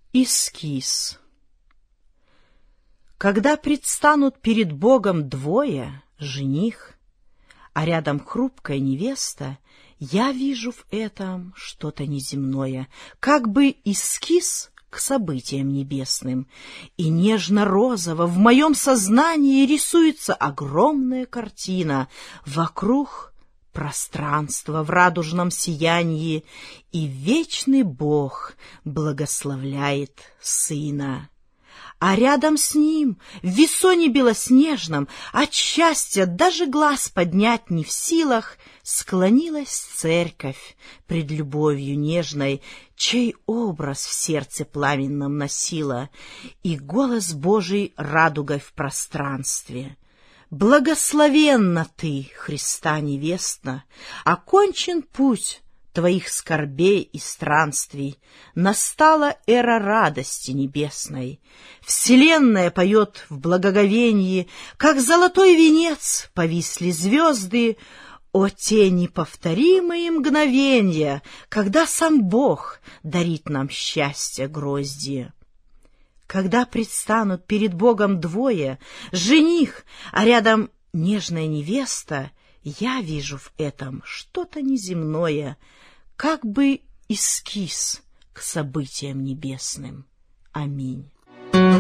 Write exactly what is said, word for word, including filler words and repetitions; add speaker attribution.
Speaker 1: Эскиз. Когда предстанут перед Богом двое, жених, а рядом хрупкая невеста, я вижу в этом что-то неземное, как бы эскиз к событиям небесным, и нежно-розово в моем сознании рисуется огромная картина, вокруг пространство в радужном сиянии, и вечный Бог благословляет Сына. А рядом с ним, в весоне белоснежном, от счастья даже глаз поднять не в силах, склонилась церковь пред любовью нежной, чей образ в сердце пламенном носила, и голос Божий радугой в пространстве. Благословенна ты, Христа невестна, окончен путь твоих скорбей и странствий, настала эра радости небесной. Вселенная поет в благоговении, как золотой венец повисли звезды. О, те неповторимые мгновенья, когда сам Бог дарит нам счастье гроздья. Когда предстанут перед Богом двое, жених, а рядом нежная невеста, я вижу в этом что-то неземное, как бы эскиз к событиям небесным. Аминь.